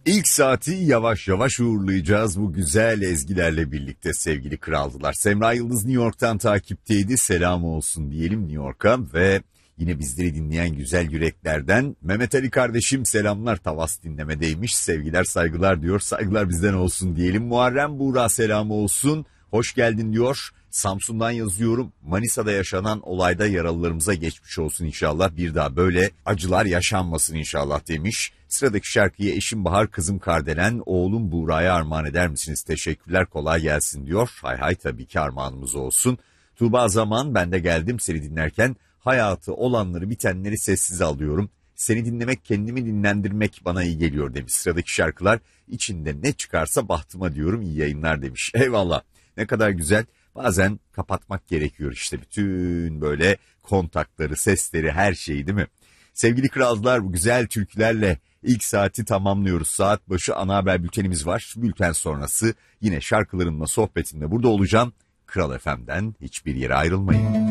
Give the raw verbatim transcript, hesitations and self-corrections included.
İlk saati yavaş yavaş uğurlayacağız bu güzel ezgilerle birlikte sevgili kraldılar. Semra Yıldız New York'tan takipteydi. Selam olsun diyelim New York'a ve yine bizleri dinleyen güzel yüreklerden Mehmet Ali kardeşim selamlar, Tavas dinlemedeymiş. Sevgiler saygılar diyor. Saygılar bizden olsun diyelim. Muharrem Buğra selamı olsun. Hoş geldin diyor. Samsun'dan yazıyorum. Manisa'da yaşanan olayda yaralılarımıza geçmiş olsun inşallah. Bir daha böyle acılar yaşanmasın inşallah demiş. Sıradaki şarkıyı eşim Bahar, kızım Kardelen, oğlum Buğra'ya armağan eder misiniz? Teşekkürler, kolay gelsin diyor. Hay hay, tabii ki armağanımız olsun. Tuğba Zaman, ben de geldim seni dinlerken. Hayatı, olanları, bitenleri sessiz alıyorum. Seni dinlemek, kendimi dinlendirmek bana iyi geliyor demiş. Sıradaki şarkılar içinde ne çıkarsa bahtıma diyorum, iyi yayınlar demiş. Eyvallah, ne kadar güzel. Bazen kapatmak gerekiyor işte bütün böyle kontakları, sesleri, her şeyi, değil mi? Sevgili kralcılar, bu güzel türkülerle ilk saati tamamlıyoruz. Saat başı ana haber bültenimiz var. Bülten sonrası yine şarkılarımla, sohbetimle burada olacağım. Kral F M'den hiçbir yere ayrılmayın.